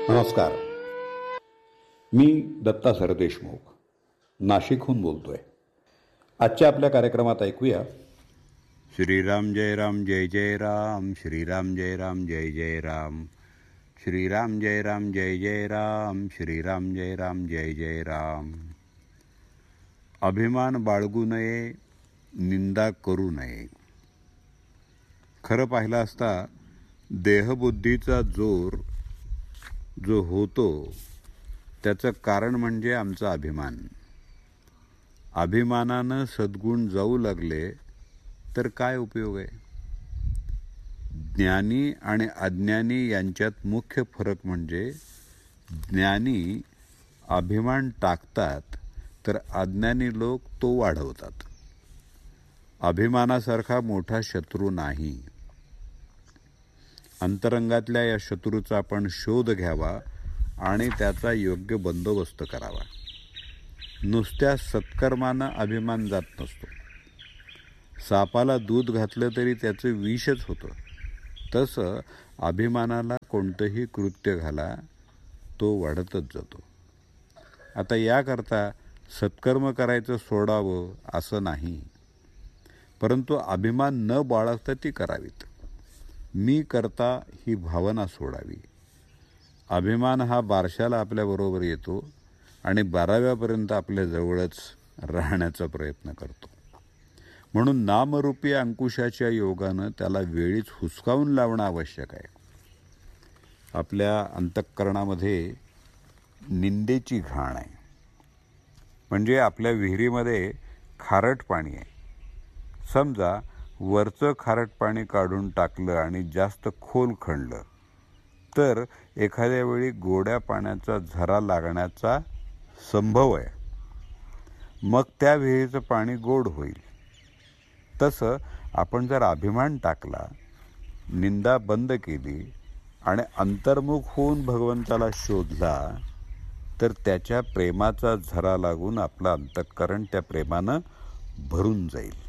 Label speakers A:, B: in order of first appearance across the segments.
A: नमस्कार. मी दत्ता सरदेशमुख नाशिकहून बोलतोय. आजच्या आपल्या कार्यक्रमात ऐकूया
B: श्रीराम जय राम जय जय राम, श्रीराम जय राम जय जय राम, श्रीराम जय राम जय जय राम, श्रीराम जय राम जय जय राम. अभिमान बाळगू नये, निंदा करू नये. खरं पाहिलं असता देहबुद्धीचा जोर जो होतो त्याचं कारण म्हणजे आमचा अभिमान. अभिमानानं सद्गुण जाऊ लागले तर काय उपयोग आहे? ज्ञानी आणि अज्ञानी यांच्यात मुख्य फरक म्हणजे ज्ञानी अभिमान टाकतात तर अज्ञानी लोक तो वाढवतात. अभिमानासारखा मोठा शत्रू नाही. अंतरंगातल्या या शत्रूचा आपण शोध घ्यावा आणि त्याचा योग्य बंदोबस्त करावा. नुसत्या सत्कर्मानं अभिमान जात नसतो. सापाला दूध घातलं तरी त्याचं विषच होतं. तसं अभिमानाला कोणतंही कृत्य घाला तो वाढतच जातो. आता याकरता सत्कर्म करायचं सोडावं असं नाही, परंतु अभिमान न बाळगता ती करावीत. मी करता ही भावना सोडावी. अभिमान हा बारशाला आपल्याबरोबर येतो आणि 12व्यापर्यंत आपल्या जवळच राहण्याचा प्रयत्न करतो. म्हणून नामरूपी अंकुशाच्या योगानं त्याला वेळीच हुसकावून लावणं आवश्यक आहे. आपल्या अंतःकरणामध्ये निंदेची घाण आहे. म्हणजे आपल्या विहिरीमध्ये खारट पाणी आहे. समजा वरचं खारट पाणी काढून टाकलं आणि जास्त खोल खणलं तर एखाद्या वेळी गोड्या पाण्याचा झरा लागण्याचा संभव आहे. मग त्या विहिरीचं पाणी गोड होईल. तसं आपण जर अभिमान टाकला, निंदा बंद केली आणि अंतर्मुख होऊन भगवंताला शोधला तर त्याच्या प्रेमाचा झरा लागून आपलं अंतःकरण त्या प्रेमानं भरून जाईल.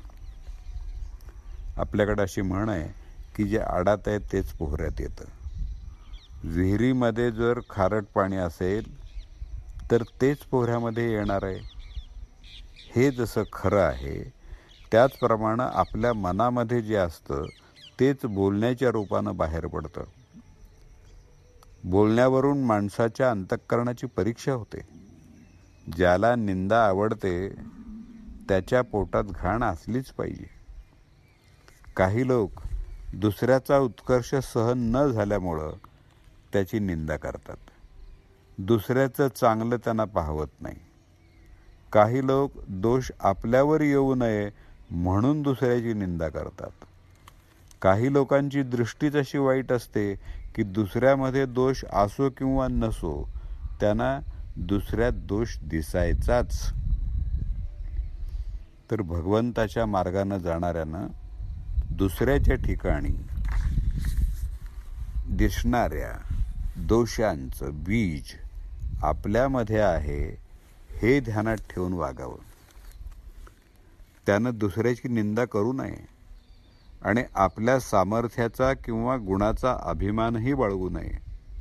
B: आपल्याकडे अशी म्हण आहे की जे आडात आहे तेच पोहऱ्यात येतं. विहिरीमध्ये जर खारट पाणी असेल तर तेच पोहऱ्यामध्ये येणार आहे. हे जसं खरं आहे त्याचप्रमाणे आपल्या मनामध्ये जे असतं तेच बोलण्याच्या रूपानं बाहेर पडतं. बोलण्यावरून माणसाच्या अंतःकरणाची परीक्षा होते. ज्याला निंदा आवडते त्याच्या पोटात घाण असलीच पाहिजे. काही लोक दुसऱ्याचा उत्कर्ष सहन न झाल्यामुळं त्याची निंदा करतात. दुसऱ्याचं चांगलं त्यांना पाहवत नाही. काही लोक दोष आपल्यावर येऊ नये म्हणून दुसऱ्याची निंदा करतात. काही लोकांची दृष्टीच अशी वाईट असते की दुसऱ्यामध्ये दोष असो किंवा नसो त्यांना दुसऱ्यात दोष दिसायचाच. तर भगवंताच्या मार्गानं जाणाऱ्यानं दुसऱ्याच्या ठिकाणी दिसणाऱ्या दोषांचं बीज आपल्यामध्ये आहे हे ध्यानात ठेवून वागावं. त्यानं दुसऱ्याची निंदा करू नये आणि आपल्या सामर्थ्याचा किंवा गुणाचा अभिमानही बाळगू नये.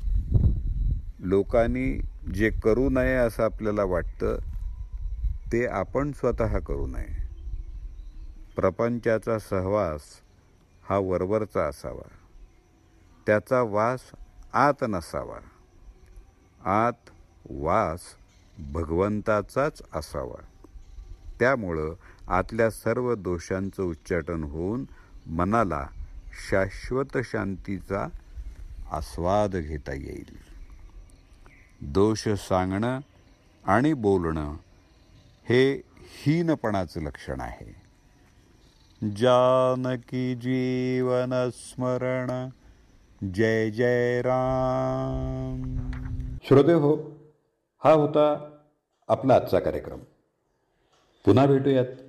B: लोकांनी जे करू नये असं आपल्याला वाटतं ते आपण स्वतः करू नये. प्रपंचाचा सहवास हा वरवरचा असावा. त्याचा वास आत नसावा. आत वास भगवंताचाच असावा. त्यामुळं आतल्या सर्व दोषांचं उच्चाटन होऊन मनाला शाश्वत शांतीचा आस्वाद घेता येईल. दोष सांगणं आणि बोलणं हे हीनपणाचं लक्षण आहे. जानकी जीवन स्मरण जय जय राम.
A: श्रोते हो, हा होता आपला आजचा कार्यक्रम. पुन्हा भेटूयात